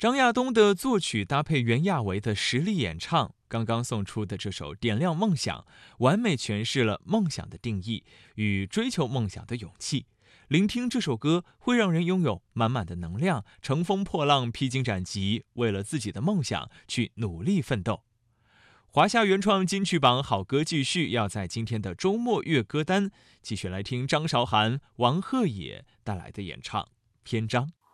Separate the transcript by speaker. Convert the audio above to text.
Speaker 1: 张亚东的作曲搭配袁娅维的实力演唱，刚刚送出的这首《点亮梦想》，完美诠释了梦想的定义与追求梦想的勇气。聆听这首歌，会让人拥有满满的能量，乘风破浪，披荆斩棘，为了自己的梦想去努力奋斗。华夏原创金曲榜好歌继续，要在今天的周末乐歌单继续来听张韶涵、王鹤野带来的演唱《篇章》。